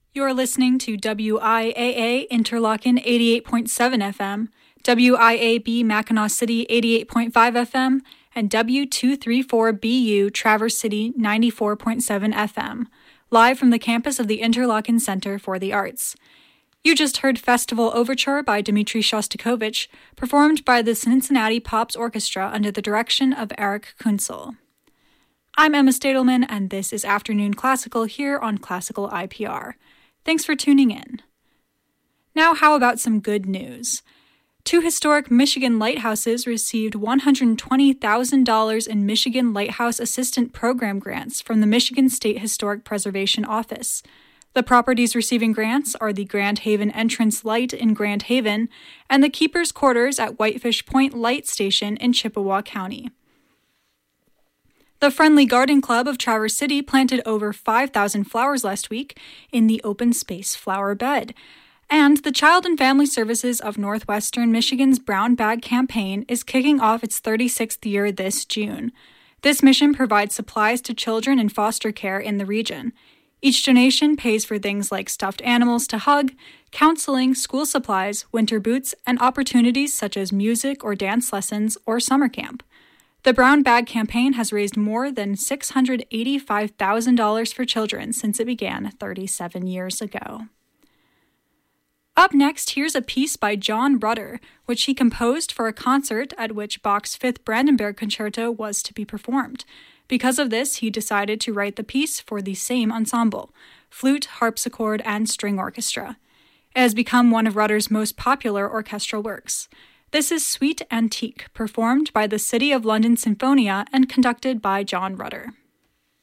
You're listening to WIAA Interlochen 88.7 FM, WIAB Mackinac City 88.5 FM, and W234BU Traverse City 94.7 FM, live from the campus of the Interlochen Center for the Arts. You just heard Festival Overture by Dmitri Shostakovich, performed by the Cincinnati Pops Orchestra under the direction of Eric Kunzel. I'm Emma Stadelman, and this is Afternoon Classical here on Classical IPR. Thanks for tuning in. Now, how about some good news? 2 historic Michigan lighthouses received $120,000 in Michigan Lighthouse Assistant Program grants from the Michigan State Historic Preservation Office. The properties receiving grants are the Grand Haven Entrance Light in Grand Haven and the Keeper's Quarters at Whitefish Point Light Station in Chippewa County. The Friendly Garden Club of Traverse City planted over 5,000 flowers last week in the Open Space Flower Bed. And the Child and Family Services of Northwestern Michigan's Brown Bag campaign is kicking off its 36th year this June. This mission provides supplies to children in foster care in the region. Each donation pays for things like stuffed animals to hug, counseling, school supplies, winter boots, and opportunities such as music or dance lessons or summer camp. The Brown Bag campaign has raised more than $685,000 for children since it began 37 years ago. Up next, here's a piece by John Rutter, which he composed for a concert at which Bach's 5th Brandenburg Concerto was to be performed. Because of this, he decided to write the piece for the same ensemble, flute, harpsichord, and string orchestra. It has become one of Rutter's most popular orchestral works. This is Suite Antique, performed by the City of London Sinfonia and conducted by John Rutter.